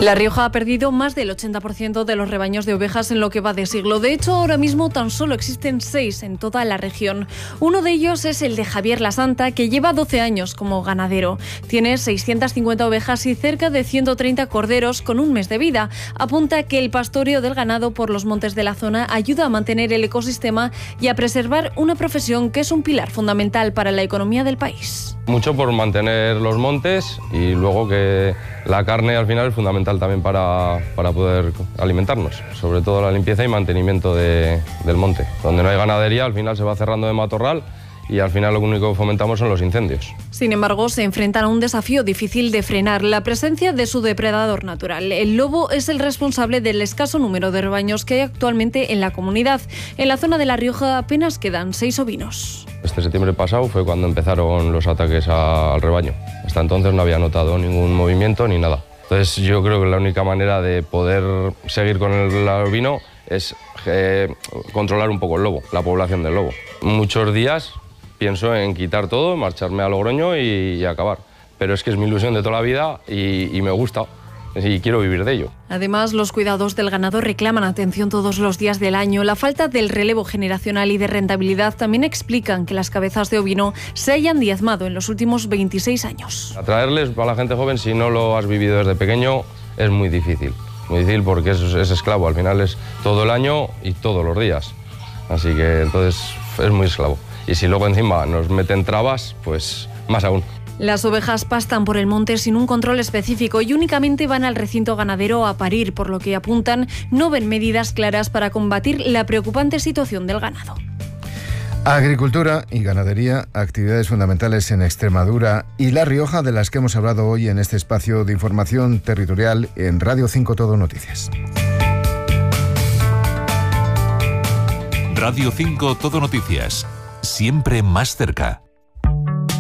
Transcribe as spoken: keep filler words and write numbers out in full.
La Rioja ha perdido más del ochenta por ciento de los rebaños de ovejas en lo que va de siglo. De hecho, ahora mismo tan solo existen seis en toda la región. Uno de ellos es el de Javier Lasanta, que lleva doce años como ganadero. Tiene seiscientas cincuenta ovejas y cerca de ciento treinta corderos con un mes de vida. Apunta que el pastoreo del ganado por los montes de la zona ayuda a mantener el ecosistema y a preservar una profesión que es un pilar fundamental para la economía del país. Mucho por mantener los montes y luego que la carne al final es fundamental también para, para poder alimentarnos, sobre todo la limpieza y mantenimiento de, del monte. Donde no hay ganadería al final se va cerrando de matorral y al final lo único que fomentamos son los incendios. Sin embargo, se enfrentan a un desafío difícil de frenar: la presencia de su depredador natural. El lobo es el responsable del escaso número de rebaños que hay actualmente en la comunidad. En la zona de La Rioja apenas quedan seis ovinos. Este septiembre pasado fue cuando empezaron los ataques a, al rebaño. Hasta entonces no había notado ningún movimiento ni nada. Entonces yo creo que la única manera de poder seguir con el ovino es eh, controlar un poco el lobo, la población del lobo. Muchos días pienso en quitar todo, marcharme a Logroño y, y acabar. Pero es que es mi ilusión de toda la vida y, y me gusta. Y quiero vivir de ello. Además, los cuidados del ganado reclaman atención todos los días del año. La falta del relevo generacional y de rentabilidad también explican que las cabezas de ovino se hayan diezmado en los últimos veintiséis años. Atraerles a la gente joven, si no lo has vivido desde pequeño, es muy difícil. Muy difícil porque es, es esclavo. Al final es todo el año y todos los días. Así que entonces es muy esclavo. Y si luego encima nos meten trabas, pues más aún. Las ovejas pastan por el monte sin un control específico y únicamente van al recinto ganadero a parir, por lo que apuntan no ven medidas claras para combatir la preocupante situación del ganado. Agricultura y ganadería, actividades fundamentales en Extremadura y La Rioja, de las que hemos hablado hoy en este espacio de información territorial en Radio cinco Todo Noticias. Radio cinco Todo Noticias, siempre más cerca.